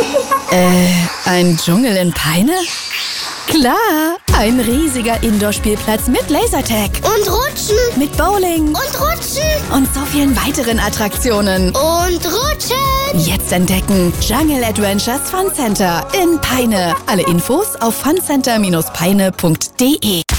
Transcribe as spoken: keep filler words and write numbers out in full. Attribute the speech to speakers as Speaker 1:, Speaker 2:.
Speaker 1: Äh, ein Dschungel in Peine? Klar, ein riesiger Indoor-Spielplatz mit Lasertag.
Speaker 2: Und Rutschen.
Speaker 1: Mit Bowling.
Speaker 2: Und Rutschen.
Speaker 1: Und so vielen weiteren Attraktionen.
Speaker 2: Und Rutschen.
Speaker 1: Jetzt entdecken Jungle Adventures Fun Center in Peine. Alle Infos auf funcenter Bindestrich peine punkt de.